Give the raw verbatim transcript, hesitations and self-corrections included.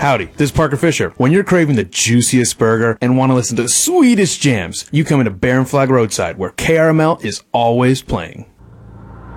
Howdy, this is Parker Fisher. When you're craving the juiciest burger and want to listen to the sweetest jams, you come into Barren Flag Roadside, where K R M L is always playing.